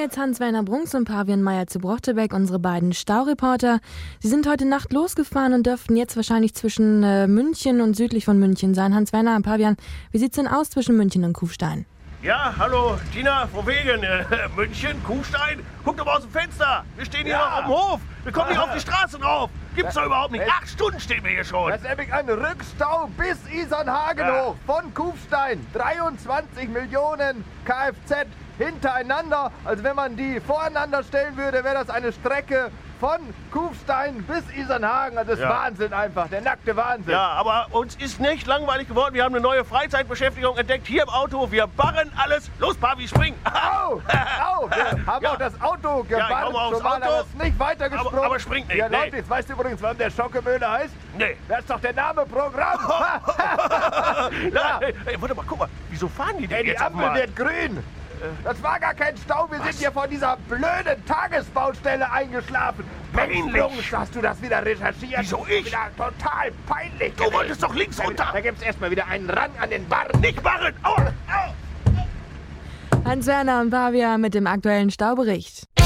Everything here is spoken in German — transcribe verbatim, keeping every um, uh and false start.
jetzt Hans-Werner Brunks und Pavian Meyer zu Brochterbeck, unsere beiden Staureporter. Sie sind heute Nacht losgefahren und dürften jetzt wahrscheinlich zwischen äh, München und südlich von München sein. Hans-Werner und Pavian, wie sieht's denn aus zwischen München und Kufstein? Ja, hallo, Tina, von wegen, äh, München, Kufstein, guck doch mal aus dem Fenster. Wir stehen hier Ja. noch auf dem Hof. Wir kommen nicht auf die Straße drauf. Gibt's doch überhaupt nicht. Äh, Acht Stunden stehen wir hier schon. Das ist nämlich ein Rückstau bis Isernhagen Ja. hoch, von Kufstein. dreiundzwanzig Millionen Kfz hintereinander. Also wenn man die voreinander stellen würde, wäre das eine Strecke von Kufstein bis Isernhagen. Also das ist Ja. Wahnsinn einfach, der nackte Wahnsinn. Ja, aber uns ist nicht langweilig geworden. Wir haben eine neue Freizeitbeschäftigung entdeckt hier im Auto. Wir barren alles. Los, Pavi, spring. Au, au, wir haben Ja. auch das Auto Ja, ich gebannt, komme aufs schon mal, Auto. aber es ist nicht weitergesprungen. Aber- aber springt nicht, Ja, nee. Leute, jetzt weißt du übrigens, warum der Schockemöhle heißt? Nee. Das ist doch der Name Programm. Ja. Hey, hey, warte mal, guck mal. Wieso fahren die denn Ey, die jetzt auf Ampel einmal? wird grün. Das war gar kein Stau, wir sind hier von dieser blöden Tagesbaustelle eingeschlafen. Mensch, Peinlich. Jungs, hast du das wieder recherchiert? Wieso ich? Wieder total peinlich. Du wolltest doch links runter. Da gibt's erstmal wieder einen Rang an den Barren. Nicht barren. Aua, au. Hans-Werner und Pavian mit dem aktuellen Staubericht.